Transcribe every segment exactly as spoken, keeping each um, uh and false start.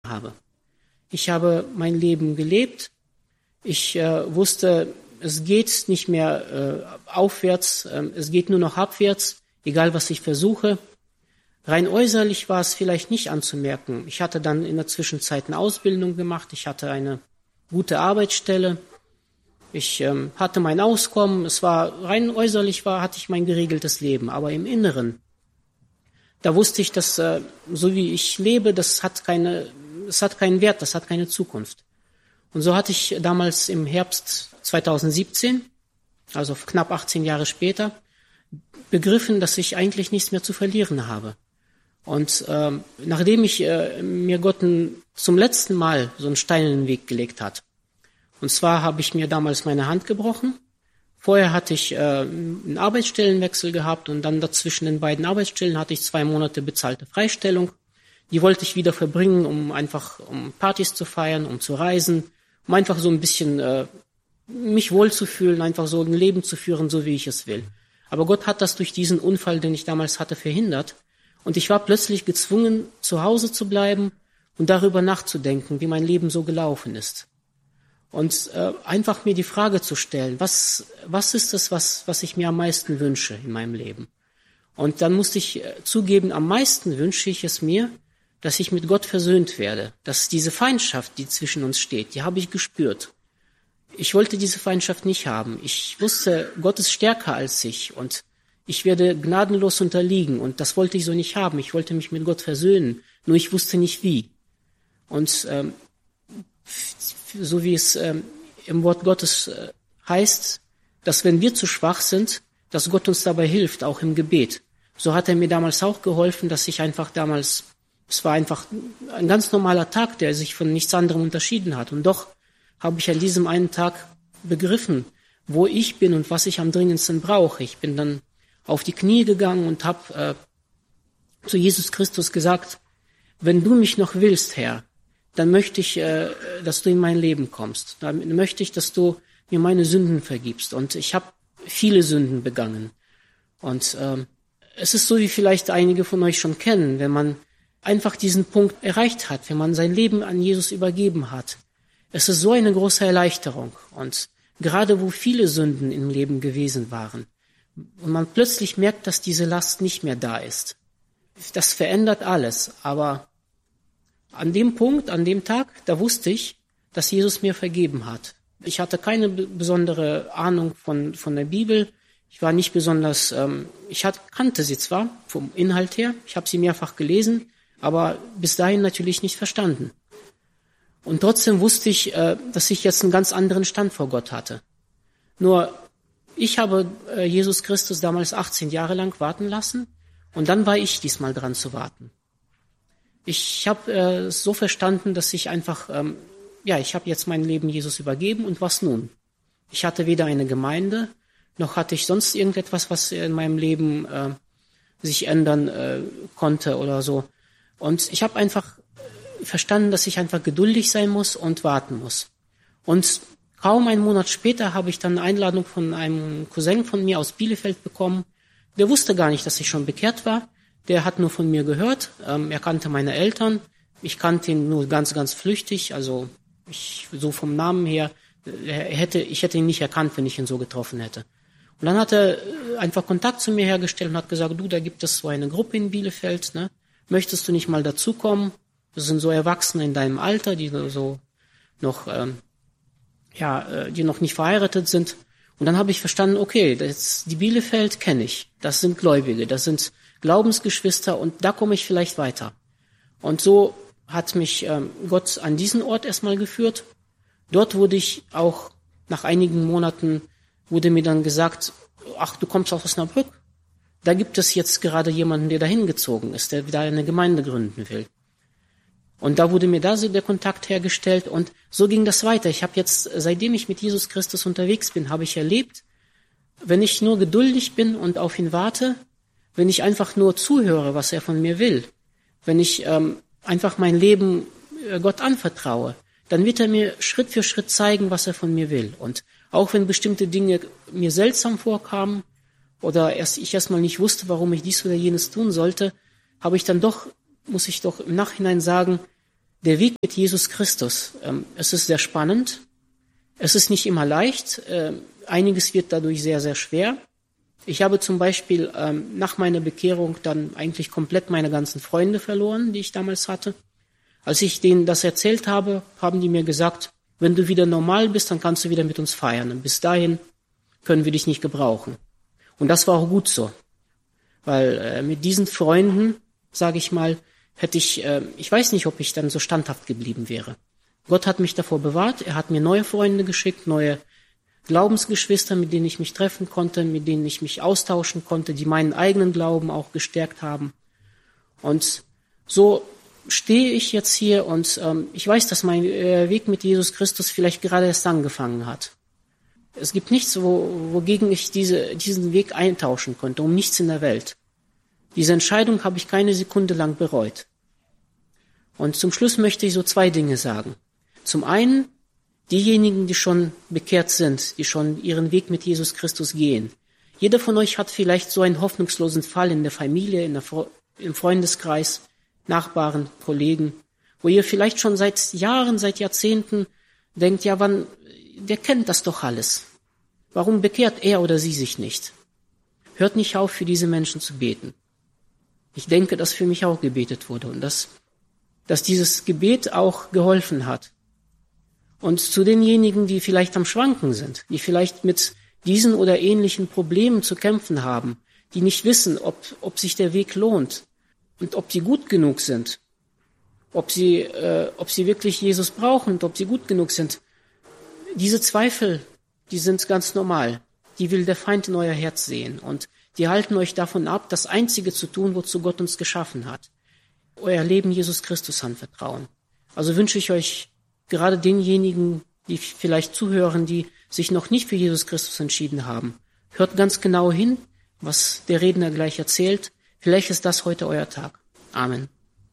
habe. Ich habe mein Leben gelebt. Ich äh, wusste, es geht nicht mehr äh, aufwärts, äh, es geht nur noch abwärts, egal was ich versuche. Rein äußerlich war es vielleicht nicht anzumerken. Ich hatte dann in der Zwischenzeit eine Ausbildung gemacht. Ich hatte eine gute Arbeitsstelle. Ich ähm, hatte mein Auskommen. Es war rein äußerlich war, hatte ich mein geregeltes Leben. Aber im Inneren, da wusste ich, dass äh, so wie ich lebe, das hat keine, es hat keinen Wert, das hat keine Zukunft. Und so hatte ich damals im Herbst zweitausendsiebzehn, also knapp achtzehn Jahre später, begriffen, dass ich eigentlich nichts mehr zu verlieren habe. Und ähm, nachdem ich äh, mir Gott n, zum letzten Mal so einen Stein in den Weg gelegt hat, und zwar habe ich mir damals meine Hand gebrochen. Vorher hatte ich äh, einen Arbeitsstellenwechsel gehabt und dann dazwischen den beiden Arbeitsstellen hatte ich zwei Monate bezahlte Freistellung. Die wollte ich wieder verbringen, um einfach um Partys zu feiern, um zu reisen, um einfach so ein bisschen äh, mich wohlzufühlen, einfach so ein Leben zu führen, so wie ich es will. Aber Gott hat das durch diesen Unfall, den ich damals hatte, verhindert. Und ich war plötzlich gezwungen, zu Hause zu bleiben und darüber nachzudenken, wie mein Leben so gelaufen ist. Und äh, einfach mir die Frage zu stellen, was, was ist es, was, was ich mir am meisten wünsche in meinem Leben? Und dann musste ich äh, zugeben, am meisten wünsche ich es mir, dass ich mit Gott versöhnt werde. Dass diese Feindschaft, die zwischen uns steht, die habe ich gespürt. Ich wollte diese Feindschaft nicht haben. Ich wusste, Gott ist stärker als ich und ich werde gnadenlos unterliegen. Und das wollte ich so nicht haben. Ich wollte mich mit Gott versöhnen. Nur ich wusste nicht wie. Und ähm, so wie es ähm, im Wort Gottes äh, heißt, dass wenn wir zu schwach sind, dass Gott uns dabei hilft, auch im Gebet. So hat er mir damals auch geholfen, dass ich einfach damals, es war einfach ein ganz normaler Tag, der sich von nichts anderem unterschieden hat. Und doch habe ich an diesem einen Tag begriffen, wo ich bin und was ich am dringendsten brauche. Ich bin dann auf die Knie gegangen und habe äh, zu Jesus Christus gesagt, wenn du mich noch willst, Herr, dann möchte ich, äh, dass du in mein Leben kommst. Dann möchte ich, dass du mir meine Sünden vergibst. Und ich habe viele Sünden begangen. Und äh, es ist so, wie vielleicht einige von euch schon kennen, wenn man einfach diesen Punkt erreicht hat, wenn man sein Leben an Jesus übergeben hat. Es ist so eine große Erleichterung. Und gerade wo viele Sünden im Leben gewesen waren und man plötzlich merkt, dass diese Last nicht mehr da ist, das verändert alles. Aber an dem Punkt, an dem Tag, da wusste ich, dass Jesus mir vergeben hat. Ich hatte keine besondere Ahnung von, von der Bibel. Ich war nicht besonders, ähm, ich hatte, kannte sie zwar vom Inhalt her, ich habe sie mehrfach gelesen, aber bis dahin natürlich nicht verstanden. Und trotzdem wusste ich, äh, dass ich jetzt einen ganz anderen Stand vor Gott hatte. Nur, ich habe äh, Jesus Christus damals achtzehn Jahre lang warten lassen und dann war ich diesmal dran zu warten. Ich habe es äh, so verstanden, dass ich einfach, ähm, ja, ich habe jetzt mein Leben Jesus übergeben und was nun? Ich hatte weder eine Gemeinde, noch hatte ich sonst irgendetwas, was in meinem Leben äh, sich ändern äh, konnte oder so. Und ich habe einfach verstanden, dass ich einfach geduldig sein muss und warten muss. Und kaum einen Monat später habe ich dann eine Einladung von einem Cousin von mir aus Bielefeld bekommen. Der wusste gar nicht, dass ich schon bekehrt war. Der hat nur von mir gehört. Ähm, er kannte meine Eltern. Ich kannte ihn nur ganz, ganz flüchtig. Also ich, so vom Namen her, er hätte, ich hätte ihn nicht erkannt, wenn ich ihn so getroffen hätte. Und dann hat er einfach Kontakt zu mir hergestellt und hat gesagt, du, da gibt es so eine Gruppe in Bielefeld, ne? Möchtest du nicht mal dazukommen? Das sind so Erwachsene in deinem Alter, die so noch, ähm, ja, die noch nicht verheiratet sind. Und dann habe ich verstanden, okay, das, die Bielefeld kenne ich. Das sind Gläubige, das sind Glaubensgeschwister und da komme ich vielleicht weiter. Und so hat mich ähm, Gott an diesen Ort erstmal geführt. Dort wurde ich auch nach einigen Monaten, wurde mir dann gesagt, ach, du kommst aus Osnabrück. Da gibt es jetzt gerade jemanden, der dahin gezogen ist, der wieder eine Gemeinde gründen will. Und da wurde mir da so der Kontakt hergestellt und so ging das weiter. Ich habe jetzt, seitdem ich mit Jesus Christus unterwegs bin, habe ich erlebt, wenn ich nur geduldig bin und auf ihn warte, wenn ich einfach nur zuhöre, was er von mir will, wenn ich ähm, einfach mein Leben äh, Gott anvertraue, dann wird er mir Schritt für Schritt zeigen, was er von mir will. Und auch wenn bestimmte Dinge mir seltsam vorkamen oder erst ich erstmal nicht wusste, warum ich dies oder jenes tun sollte, habe ich dann doch, muss ich doch im Nachhinein sagen, der Weg mit Jesus Christus, ähm, es ist sehr spannend. Es ist nicht immer leicht. Äh, einiges wird dadurch sehr, sehr schwer. Ich habe zum Beispiel ähm, nach meiner Bekehrung dann eigentlich komplett meine ganzen Freunde verloren, die ich damals hatte. Als ich denen das erzählt habe, haben die mir gesagt, wenn du wieder normal bist, dann kannst du wieder mit uns feiern. Und bis dahin können wir dich nicht gebrauchen. Und das war auch gut so. Weil äh, mit diesen Freunden, sage ich mal, hätte ich, äh, ich weiß nicht, ob ich dann so standhaft geblieben wäre. Gott hat mich davor bewahrt. Er hat mir neue Freunde geschickt, neue Glaubensgeschwister, mit denen ich mich treffen konnte, mit denen ich mich austauschen konnte, die meinen eigenen Glauben auch gestärkt haben. Und so stehe ich jetzt hier und ähm, ich weiß, dass mein äh, Weg mit Jesus Christus vielleicht gerade erst angefangen hat. Es gibt nichts, wo, wogegen ich diese, diesen Weg eintauschen konnte, um nichts in der Welt. Diese Entscheidung habe ich keine Sekunde lang bereut. Und zum Schluss möchte ich so zwei Dinge sagen. Zum einen, diejenigen, die schon bekehrt sind, die schon ihren Weg mit Jesus Christus gehen. Jeder von euch hat vielleicht so einen hoffnungslosen Fall in der Familie, in der Fre- im Freundeskreis, Nachbarn, Kollegen, wo ihr vielleicht schon seit Jahren, seit Jahrzehnten denkt, ja, wann, der kennt das doch alles. Warum bekehrt er oder sie sich nicht? Hört nicht auf, für diese Menschen zu beten. Ich denke, dass für mich auch gebetet wurde und dass, dass dieses Gebet auch geholfen hat. Und zu denjenigen, die vielleicht am Schwanken sind, die vielleicht mit diesen oder ähnlichen Problemen zu kämpfen haben, die nicht wissen, ob, ob sich der Weg lohnt und ob sie gut genug sind, ob sie, äh, ob sie wirklich Jesus brauchen und ob sie gut genug sind. Diese Zweifel, die sind ganz normal. Die will der Feind in euer Herz sehen und die halten euch davon ab, das Einzige zu tun, wozu Gott uns geschaffen hat. Euer Leben Jesus Christus anvertrauen. Also wünsche ich euch gerade denjenigen, die vielleicht zuhören, die sich noch nicht für Jesus Christus entschieden haben. Hört ganz genau hin, was der Redner gleich erzählt. Vielleicht ist das heute euer Tag. Amen.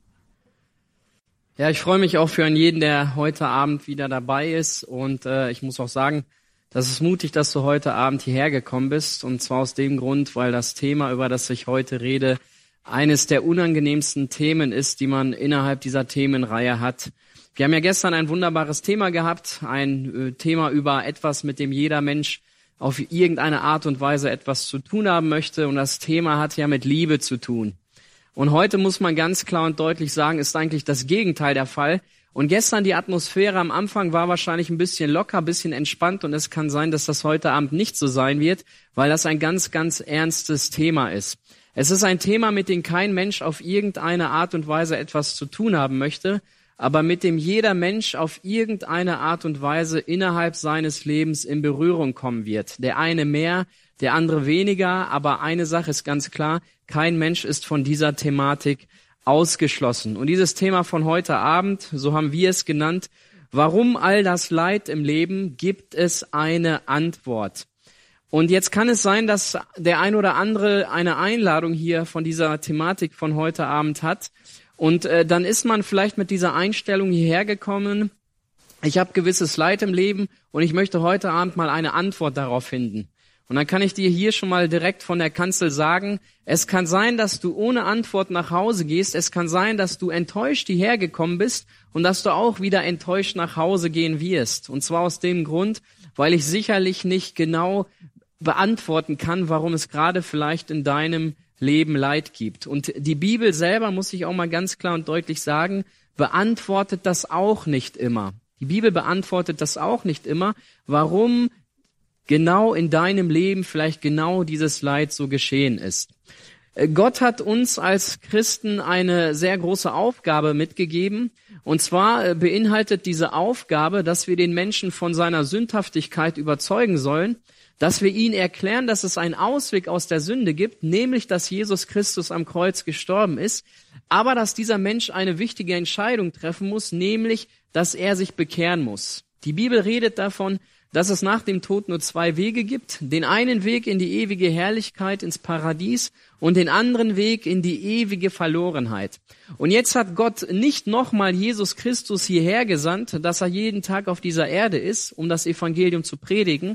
Ja, ich freue mich auch für einen jeden, der heute Abend wieder dabei ist. Und äh, ich muss auch sagen, das ist mutig, dass du heute Abend hierher gekommen bist. Und zwar aus dem Grund, weil das Thema, über das ich heute rede, eines der unangenehmsten Themen ist, die man innerhalb dieser Themenreihe hat. Wir haben ja gestern ein wunderbares Thema gehabt, ein äh, Thema über etwas, mit dem jeder Mensch auf irgendeine Art und Weise etwas zu tun haben möchte. Und das Thema hat ja mit Liebe zu tun. Und heute muss man ganz klar und deutlich sagen, ist eigentlich das Gegenteil der Fall. Und gestern die Atmosphäre am Anfang war wahrscheinlich ein bisschen locker, ein bisschen entspannt. Und es kann sein, dass das heute Abend nicht so sein wird, weil das ein ganz, ganz ernstes Thema ist. Es ist ein Thema, mit dem kein Mensch auf irgendeine Art und Weise etwas zu tun haben möchte, aber mit dem jeder Mensch auf irgendeine Art und Weise innerhalb seines Lebens in Berührung kommen wird. Der eine mehr, der andere weniger, aber eine Sache ist ganz klar, kein Mensch ist von dieser Thematik ausgeschlossen. Und dieses Thema von heute Abend, so haben wir es genannt, warum all das Leid im Leben, gibt es eine Antwort. Und jetzt kann es sein, dass der ein oder andere eine Einladung hier von dieser Thematik von heute Abend hat. Und äh, dann ist man vielleicht mit dieser Einstellung hierher gekommen, ich habe gewisses Leid im Leben und ich möchte heute Abend mal eine Antwort darauf finden. Und dann kann ich dir hier schon mal direkt von der Kanzel sagen, es kann sein, dass du ohne Antwort nach Hause gehst, es kann sein, dass du enttäuscht hierher gekommen bist und dass du auch wieder enttäuscht nach Hause gehen wirst. Und zwar aus dem Grund, weil ich sicherlich nicht genau beantworten kann, warum es gerade vielleicht in deinem Leben Leid gibt. Und die Bibel selber, muss ich auch mal ganz klar und deutlich sagen, beantwortet das auch nicht immer. Die Bibel beantwortet das auch nicht immer, warum genau in deinem Leben vielleicht genau dieses Leid so geschehen ist. Gott hat uns als Christen eine sehr große Aufgabe mitgegeben. Und zwar beinhaltet diese Aufgabe, dass wir den Menschen von seiner Sündhaftigkeit überzeugen sollen, dass wir ihnen erklären, dass es einen Ausweg aus der Sünde gibt, nämlich, dass Jesus Christus am Kreuz gestorben ist, aber dass dieser Mensch eine wichtige Entscheidung treffen muss, nämlich, dass er sich bekehren muss. Die Bibel redet davon, dass es nach dem Tod nur zwei Wege gibt, den einen Weg in die ewige Herrlichkeit, ins Paradies und den anderen Weg in die ewige Verlorenheit. Und jetzt hat Gott nicht nochmal Jesus Christus hierher gesandt, dass er jeden Tag auf dieser Erde ist, um das Evangelium zu predigen.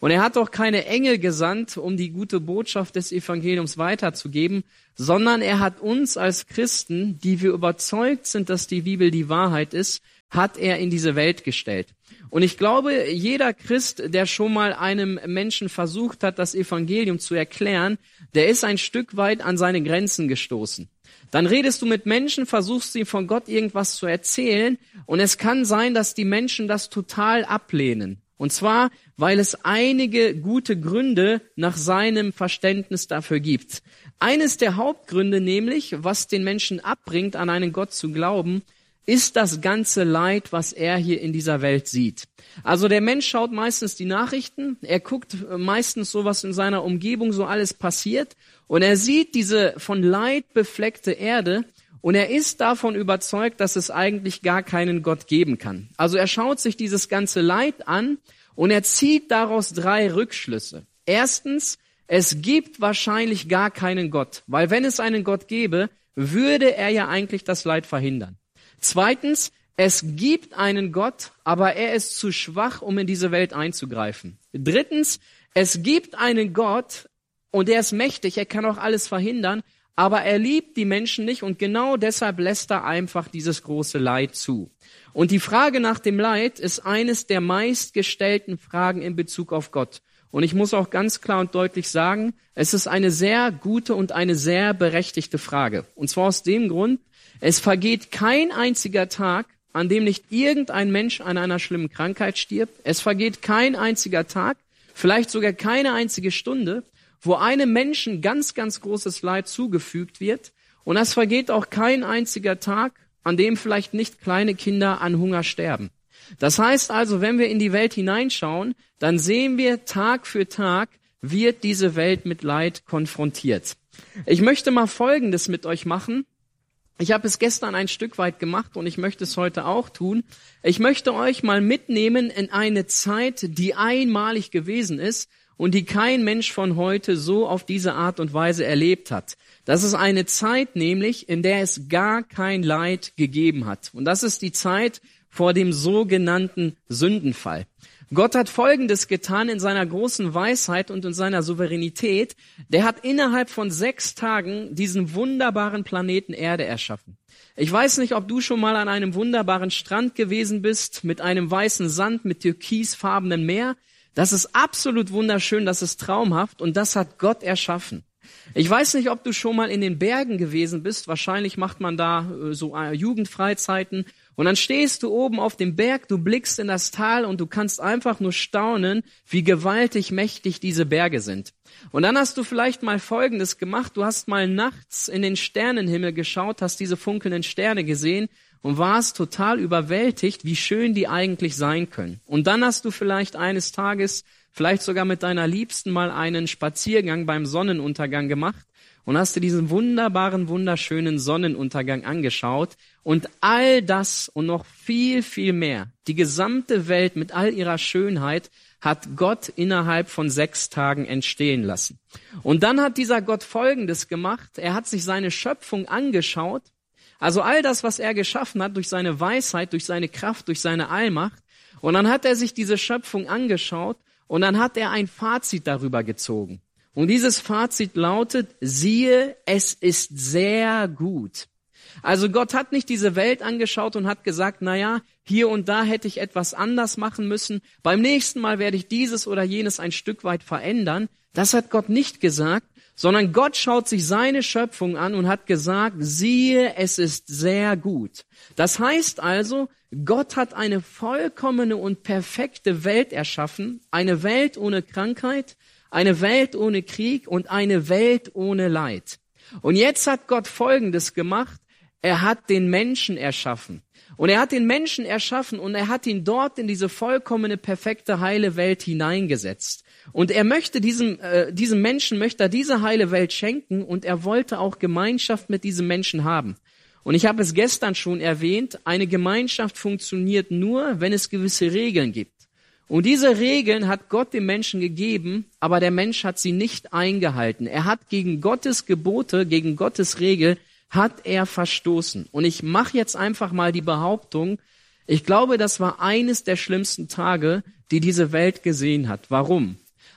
Und er hat auch keine Engel gesandt, um die gute Botschaft des Evangeliums weiterzugeben, sondern er hat uns als Christen, die wir überzeugt sind, dass die Bibel die Wahrheit ist, hat er in diese Welt gestellt. Und ich glaube, jeder Christ, der schon mal einem Menschen versucht hat, das Evangelium zu erklären, der ist ein Stück weit an seine Grenzen gestoßen. Dann redest du mit Menschen, versuchst ihm von Gott irgendwas zu erzählen, und es kann sein, dass die Menschen das total ablehnen. Und zwar, weil es einige gute Gründe nach seinem Verständnis dafür gibt. Eines der Hauptgründe nämlich, was den Menschen abbringt, an einen Gott zu glauben, ist das ganze Leid, was er hier in dieser Welt sieht. Also der Mensch schaut meistens die Nachrichten, er guckt meistens so, was in seiner Umgebung so alles passiert, und er sieht diese von Leid befleckte Erde, und er ist davon überzeugt, dass es eigentlich gar keinen Gott geben kann. Also er schaut sich dieses ganze Leid an und er zieht daraus drei Rückschlüsse. Erstens, es gibt wahrscheinlich gar keinen Gott, weil wenn es einen Gott gäbe, würde er ja eigentlich das Leid verhindern. Zweitens, es gibt einen Gott, aber er ist zu schwach, um in diese Welt einzugreifen. Drittens, es gibt einen Gott und er ist mächtig, er kann auch alles verhindern, aber er liebt die Menschen nicht und genau deshalb lässt er einfach dieses große Leid zu. Und die Frage nach dem Leid ist eines der meistgestellten Fragen in Bezug auf Gott. Und ich muss auch ganz klar und deutlich sagen, es ist eine sehr gute und eine sehr berechtigte Frage. Und zwar aus dem Grund, es vergeht kein einziger Tag, an dem nicht irgendein Mensch an einer schlimmen Krankheit stirbt. Es vergeht kein einziger Tag, vielleicht sogar keine einzige Stunde, wo einem Menschen ganz, ganz großes Leid zugefügt wird. Und es vergeht auch kein einziger Tag, an dem vielleicht nicht kleine Kinder an Hunger sterben. Das heißt also, wenn wir in die Welt hineinschauen, dann sehen wir, Tag für Tag wird diese Welt mit Leid konfrontiert. Ich möchte mal Folgendes mit euch machen. Ich habe es gestern ein Stück weit gemacht und ich möchte es heute auch tun. Ich möchte euch mal mitnehmen in eine Zeit, die einmalig gewesen ist und die kein Mensch von heute so auf diese Art und Weise erlebt hat. Das ist eine Zeit nämlich, in der es gar kein Leid gegeben hat. Und das ist die Zeit vor dem sogenannten Sündenfall. Gott hat Folgendes getan in seiner großen Weisheit und in seiner Souveränität. Der hat innerhalb von sechs Tagen diesen wunderbaren Planeten Erde erschaffen. Ich weiß nicht, ob du schon mal an einem wunderbaren Strand gewesen bist, mit einem weißen Sand, mit türkisfarbenen Meer. Das ist absolut wunderschön, das ist traumhaft und das hat Gott erschaffen. Ich weiß nicht, ob du schon mal in den Bergen gewesen bist. Wahrscheinlich macht man da äh, so äh, Jugendfreizeiten. Und dann stehst du oben auf dem Berg, du blickst in das Tal und du kannst einfach nur staunen, wie gewaltig mächtig diese Berge sind. Und dann hast du vielleicht mal Folgendes gemacht. Du hast mal nachts in den Sternenhimmel geschaut, hast diese funkelnden Sterne gesehen und warst total überwältigt, wie schön die eigentlich sein können. Und dann hast du vielleicht eines Tages, vielleicht sogar mit deiner Liebsten mal einen Spaziergang beim Sonnenuntergang gemacht und hast dir diesen wunderbaren, wunderschönen Sonnenuntergang angeschaut. Und all das und noch viel, viel mehr, die gesamte Welt mit all ihrer Schönheit, hat Gott innerhalb von sechs Tagen entstehen lassen. Und dann hat dieser Gott Folgendes gemacht. Er hat sich seine Schöpfung angeschaut. Also all das, was er geschaffen hat, durch seine Weisheit, durch seine Kraft, durch seine Allmacht. Und dann hat er sich diese Schöpfung angeschaut und dann hat er ein Fazit darüber gezogen. Und dieses Fazit lautet, siehe, es ist sehr gut. Also Gott hat nicht diese Welt angeschaut und hat gesagt, na ja, hier und da hätte ich etwas anders machen müssen. Beim nächsten Mal werde ich dieses oder jenes ein Stück weit verändern. Das hat Gott nicht gesagt, sondern Gott schaut sich seine Schöpfung an und hat gesagt, siehe, es ist sehr gut. Das heißt also, Gott hat eine vollkommene und perfekte Welt erschaffen, eine Welt ohne Krankheit, eine Welt ohne Krieg und eine Welt ohne Leid. Und jetzt hat Gott Folgendes gemacht. Er hat den Menschen erschaffen. Und er hat den Menschen erschaffen und er hat ihn dort in diese vollkommene, perfekte, heile Welt hineingesetzt. Und er möchte diesem, äh, diesem Menschen, möchte er diese heile Welt schenken und er wollte auch Gemeinschaft mit diesem Menschen haben. Und ich habe es gestern schon erwähnt, eine Gemeinschaft funktioniert nur, wenn es gewisse Regeln gibt. Und diese Regeln hat Gott dem Menschen gegeben, aber der Mensch hat sie nicht eingehalten. Er hat gegen Gottes Gebote, gegen Gottes Regel, hat er verstoßen. Und ich mache jetzt einfach mal die Behauptung, ich glaube, das war eines der schlimmsten Tage, die diese Welt gesehen hat. Warum?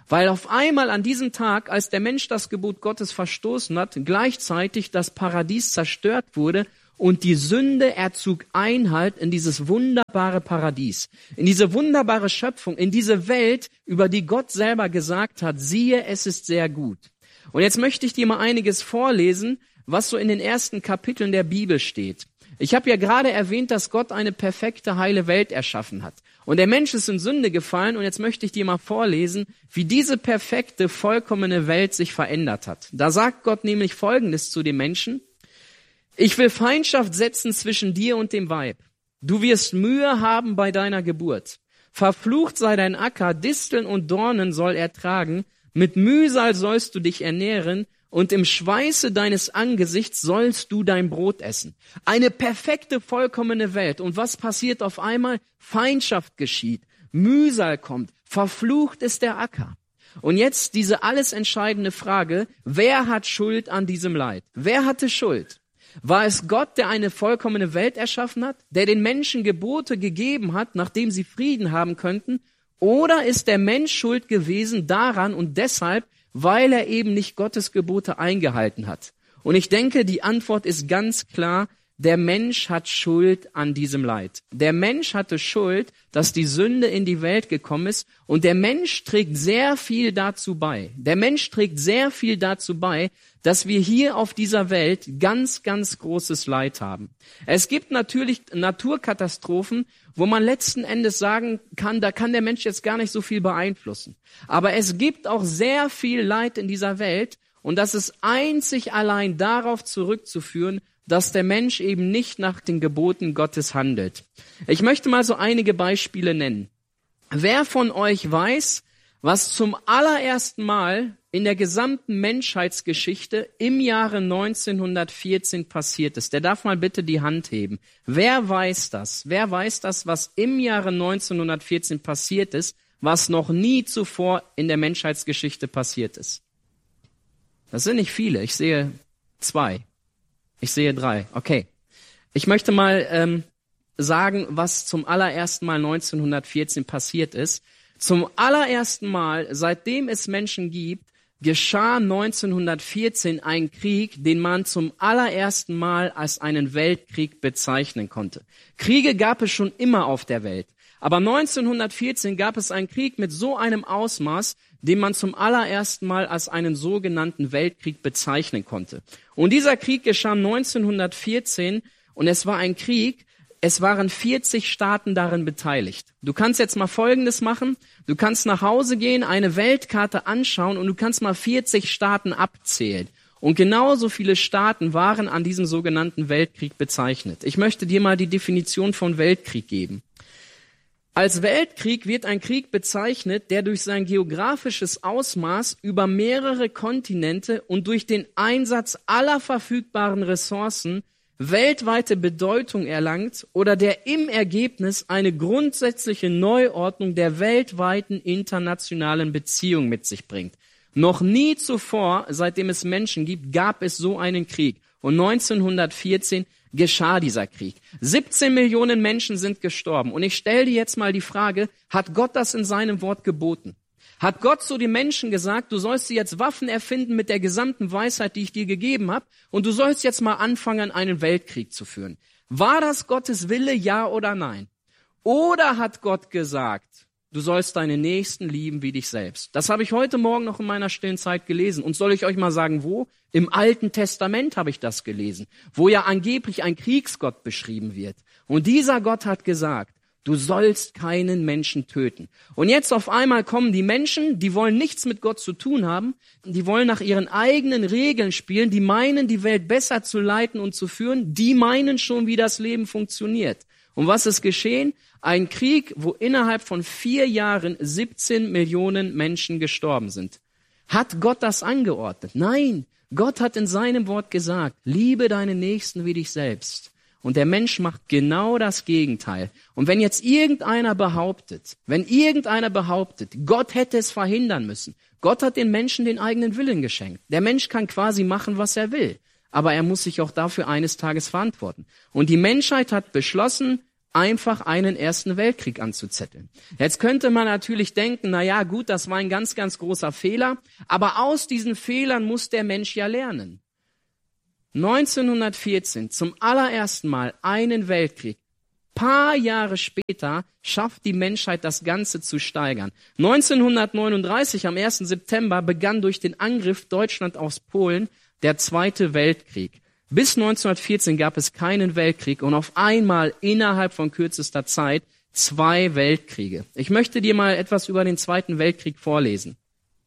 Weil auf einmal an diesem Tag, als der Mensch das Gebot Gottes verstoßen hat, gleichzeitig das Paradies zerstört wurde und die Sünde erzog Einhalt in dieses wunderbare Paradies, in diese wunderbare Schöpfung, in diese Welt, über die Gott selber gesagt hat, siehe, es ist sehr gut. Und jetzt möchte ich dir mal einiges vorlesen, was so in den ersten Kapiteln der Bibel steht. Ich habe ja gerade erwähnt, dass Gott eine perfekte, heile Welt erschaffen hat. Und der Mensch ist in Sünde gefallen und jetzt möchte ich dir mal vorlesen, wie diese perfekte, vollkommene Welt sich verändert hat. Da sagt Gott nämlich Folgendes zu dem Menschen: Ich will Feindschaft setzen zwischen dir und dem Weib. Du wirst Mühe haben bei deiner Geburt. Verflucht sei dein Acker, Disteln und Dornen soll er tragen. Mit Mühsal sollst du dich ernähren und im Schweiße deines Angesichts sollst du dein Brot essen. Eine perfekte, vollkommene Welt. Und was passiert auf einmal? Feindschaft geschieht, Mühsal kommt, verflucht ist der Acker. Und jetzt diese alles entscheidende Frage: Wer hat Schuld an diesem Leid? Wer hatte Schuld? War es Gott, der eine vollkommene Welt erschaffen hat, der den Menschen Gebote gegeben hat, nachdem sie Frieden haben könnten? Oder ist der Mensch schuld gewesen daran und deshalb, weil er eben nicht Gottes Gebote eingehalten hat? Und ich denke, die Antwort ist ganz klar: Der Mensch hat Schuld an diesem Leid. Der Mensch hatte Schuld, dass die Sünde in die Welt gekommen ist, und der Mensch trägt sehr viel dazu bei. Der Mensch trägt sehr viel dazu bei, dass wir hier auf dieser Welt ganz, ganz großes Leid haben. Es gibt natürlich Naturkatastrophen, wo man letzten Endes sagen kann, da kann der Mensch jetzt gar nicht so viel beeinflussen. Aber es gibt auch sehr viel Leid in dieser Welt, und das ist einzig allein darauf zurückzuführen, dass der Mensch eben nicht nach den Geboten Gottes handelt. Ich möchte mal so einige Beispiele nennen. Wer von euch weiß, was zum allerersten Mal in der gesamten Menschheitsgeschichte im Jahre neunzehnhundertvierzehn passiert ist? Der darf mal bitte die Hand heben. Wer weiß das? Wer weiß das, was im Jahre neunzehnhundertvierzehn passiert ist, was noch nie zuvor in der Menschheitsgeschichte passiert ist? Das sind nicht viele. Ich sehe zwei. Ich sehe drei. Okay. Ich möchte mal ähm, sagen, was zum allerersten Mal neunzehnhundertvierzehn passiert ist. Zum allerersten Mal, seitdem es Menschen gibt, geschah neunzehnhundertvierzehn ein Krieg, den man zum allerersten Mal als einen Weltkrieg bezeichnen konnte. Kriege gab es schon immer auf der Welt. Aber neunzehnhundertvierzehn gab es einen Krieg mit so einem Ausmaß, den man zum allerersten Mal als einen sogenannten Weltkrieg bezeichnen konnte. Und dieser Krieg geschah neunzehnhundertvierzehn, und es war ein Krieg, es waren vierzig Staaten darin beteiligt. Du kannst jetzt mal Folgendes machen: Du kannst nach Hause gehen, eine Weltkarte anschauen und du kannst mal vierzig Staaten abzählen. Und genauso viele Staaten waren an diesem sogenannten Weltkrieg bezeichnet. Ich möchte dir mal die Definition von Weltkrieg geben. Als Weltkrieg wird ein Krieg bezeichnet, der durch sein geografisches Ausmaß über mehrere Kontinente und durch den Einsatz aller verfügbaren Ressourcen weltweite Bedeutung erlangt oder der im Ergebnis eine grundsätzliche Neuordnung der weltweiten internationalen Beziehungen mit sich bringt. Noch nie zuvor, seitdem es Menschen gibt, gab es so einen Krieg. Und neunzehnhundertvierzehn geschah dieser Krieg. siebzehn Millionen Menschen sind gestorben. Und ich stelle dir jetzt mal die Frage: Hat Gott das in seinem Wort geboten? Hat Gott zu den Menschen gesagt, du sollst dir jetzt Waffen erfinden mit der gesamten Weisheit, die ich dir gegeben habe, und du sollst jetzt mal anfangen, einen Weltkrieg zu führen? War das Gottes Wille, ja oder nein? Oder hat Gott gesagt, du sollst deine Nächsten lieben wie dich selbst? Das habe ich heute Morgen noch in meiner stillen Zeit gelesen. Und soll ich euch mal sagen, wo? Im Alten Testament habe ich das gelesen, wo ja angeblich ein Kriegsgott beschrieben wird. Und dieser Gott hat gesagt, du sollst keinen Menschen töten. Und jetzt auf einmal kommen die Menschen, die wollen nichts mit Gott zu tun haben, die wollen nach ihren eigenen Regeln spielen, die meinen, die Welt besser zu leiten und zu führen, die meinen schon, wie das Leben funktioniert. Und was ist geschehen? Ein Krieg, wo innerhalb von vier Jahren siebzehn Millionen Menschen gestorben sind. Hat Gott das angeordnet? Nein, Gott hat in seinem Wort gesagt, liebe deinen Nächsten wie dich selbst. Und der Mensch macht genau das Gegenteil. Und wenn jetzt irgendeiner behauptet, wenn irgendeiner behauptet, Gott hätte es verhindern müssen, Gott hat den Menschen den eigenen Willen geschenkt. Der Mensch kann quasi machen, was er will. Aber er muss sich auch dafür eines Tages verantworten. Und die Menschheit hat beschlossen, einfach einen ersten Weltkrieg anzuzetteln. Jetzt könnte man natürlich denken, na ja, gut, das war ein ganz, ganz großer Fehler, aber aus diesen Fehlern muss der Mensch ja lernen. neunzehnhundertvierzehn, zum allerersten Mal einen Weltkrieg. Paar Jahre später schafft die Menschheit das Ganze zu steigern. neunzehnhundertneununddreißig, am ersten September, begann durch den Angriff Deutschland aus Polen der Zweite Weltkrieg. Bis neunzehnhundertvierzehn gab es keinen Weltkrieg und auf einmal innerhalb von kürzester Zeit zwei Weltkriege. Ich möchte dir mal etwas über den Zweiten Weltkrieg vorlesen.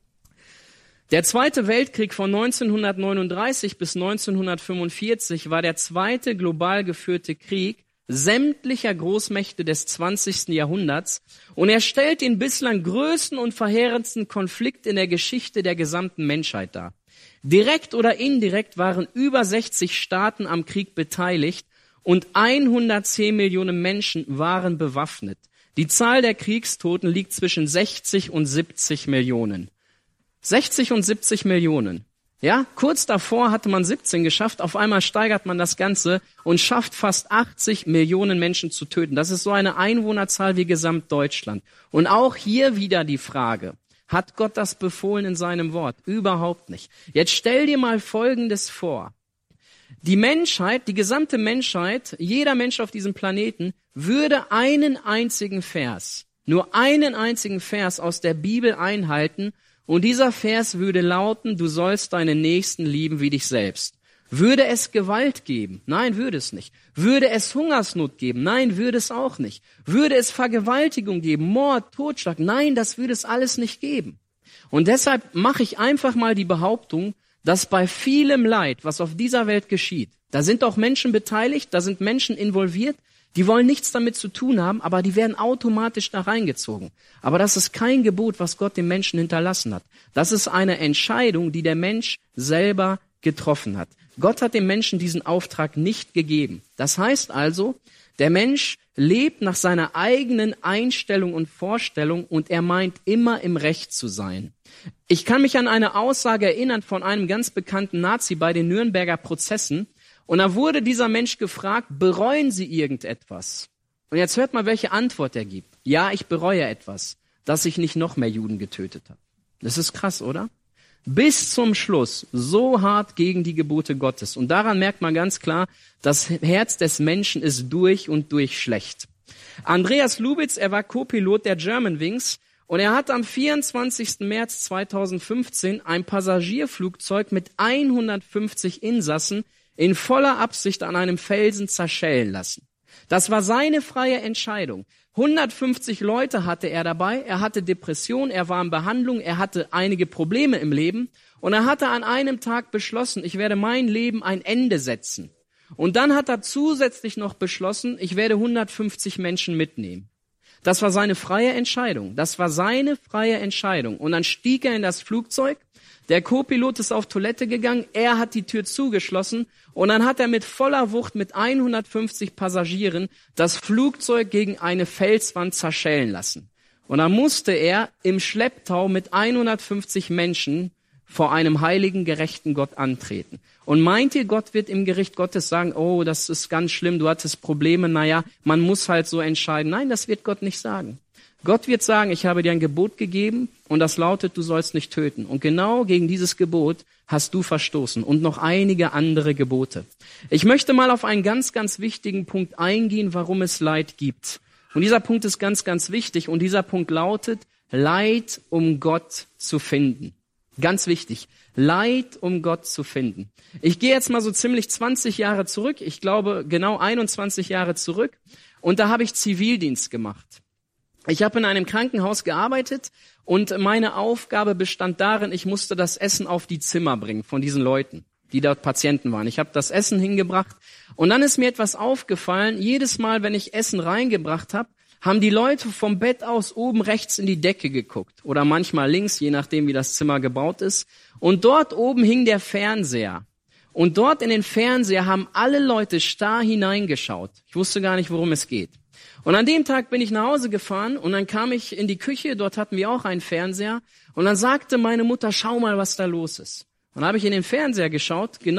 Der Zweite Weltkrieg von neunzehnhundertneununddreißig bis neunzehnhundertfünfundvierzig war der zweite global geführte Krieg sämtlicher Großmächte des zwanzigsten Jahrhunderts und er stellt den bislang größten und verheerendsten Konflikt in der Geschichte der gesamten Menschheit dar. Direkt oder indirekt waren über sechzig Staaten am Krieg beteiligt und hundertzehn Millionen Menschen waren bewaffnet. Die Zahl der Kriegstoten liegt zwischen sechzig und siebzig Millionen. sechzig und siebzig Millionen. Ja, kurz davor hatte man siebzehn geschafft, auf einmal steigert man das Ganze und schafft fast achtzig Millionen Menschen zu töten. Das ist so eine Einwohnerzahl wie Gesamtdeutschland. Und auch hier wieder die Frage, hat Gott das befohlen in seinem Wort? Überhaupt nicht. Jetzt stell dir mal Folgendes vor. Die Menschheit, die gesamte Menschheit, jeder Mensch auf diesem Planeten würde einen einzigen Vers, nur einen einzigen Vers aus der Bibel einhalten. Und dieser Vers würde lauten, du sollst deinen Nächsten lieben wie dich selbst. Würde es Gewalt geben? Nein, würde es nicht. Würde es Hungersnot geben? Nein, würde es auch nicht. Würde es Vergewaltigung geben, Mord, Totschlag? Nein, das würde es alles nicht geben. Und deshalb mache ich einfach mal die Behauptung, dass bei vielem Leid, was auf dieser Welt geschieht, da sind auch Menschen beteiligt, da sind Menschen involviert, die wollen nichts damit zu tun haben, aber die werden automatisch da reingezogen. Aber das ist kein Gebot, was Gott dem Menschen hinterlassen hat. Das ist eine Entscheidung, die der Mensch selber getroffen hat. Gott hat dem Menschen diesen Auftrag nicht gegeben. Das heißt also, der Mensch lebt nach seiner eigenen Einstellung und Vorstellung und er meint immer im Recht zu sein. Ich kann mich an eine Aussage erinnern von einem ganz bekannten Nazi bei den Nürnberger Prozessen. Und da wurde dieser Mensch gefragt, bereuen Sie irgendetwas? Und jetzt hört mal, welche Antwort er gibt. Ja, ich bereue etwas, dass ich nicht noch mehr Juden getötet habe. Das ist krass, oder? Bis zum Schluss so hart gegen die Gebote Gottes. Und daran merkt man ganz klar, das Herz des Menschen ist durch und durch schlecht. Andreas Lubitz, er war Co-Pilot der Germanwings und er hat am vierundzwanzigsten März zweitausendfünfzehn ein Passagierflugzeug mit hundertfünfzig Insassen in voller Absicht an einem Felsen zerschellen lassen. Das war seine freie Entscheidung. hundertfünfzig Leute hatte er dabei, er hatte Depression, er war in Behandlung, er hatte einige Probleme im Leben und er hatte an einem Tag beschlossen, ich werde mein Leben ein Ende setzen. Und dann hat er zusätzlich noch beschlossen, ich werde hundertfünfzig Menschen mitnehmen. Das war seine freie Entscheidung, das war seine freie Entscheidung. Und dann stieg er in das Flugzeug, der Co-Pilot ist auf Toilette gegangen, er hat die Tür zugeschlossen und dann hat er mit voller Wucht mit hundertfünfzig Passagieren das Flugzeug gegen eine Felswand zerschellen lassen. Und dann musste er im Schlepptau mit hundertfünfzig Menschen vor einem heiligen, gerechten Gott antreten. Und meint ihr, Gott wird im Gericht Gottes sagen, oh, das ist ganz schlimm, du hattest Probleme, naja, man muss halt so entscheiden. Nein, das wird Gott nicht sagen. Gott wird sagen, ich habe dir ein Gebot gegeben und das lautet, du sollst nicht töten. Und genau gegen dieses Gebot hast du verstoßen und noch einige andere Gebote. Ich möchte mal auf einen ganz, ganz wichtigen Punkt eingehen, warum es Leid gibt. Und dieser Punkt ist ganz, ganz wichtig und dieser Punkt lautet, Leid, um Gott zu finden. Ganz wichtig, Leid, um Gott zu finden. Ich gehe jetzt mal so ziemlich zwanzig Jahre zurück, ich glaube genau einundzwanzig Jahre zurück und da habe ich Zivildienst gemacht. Ich habe in einem Krankenhaus gearbeitet und meine Aufgabe bestand darin, ich musste das Essen auf die Zimmer bringen von diesen Leuten, die dort Patienten waren. Ich habe das Essen hingebracht und dann ist mir etwas aufgefallen. Jedes Mal, wenn ich Essen reingebracht habe, haben die Leute vom Bett aus oben rechts in die Decke geguckt oder manchmal links, je nachdem, wie das Zimmer gebaut ist. Und dort oben hing der Fernseher. Und dort in den Fernseher haben alle Leute starr hineingeschaut. Ich wusste gar nicht, worum es geht. Und an dem Tag bin ich nach Hause gefahren und dann kam ich in die Küche, dort hatten wir auch einen Fernseher und dann sagte meine Mutter, schau mal, was da los ist. Und dann habe ich in den Fernseher geschaut, genau die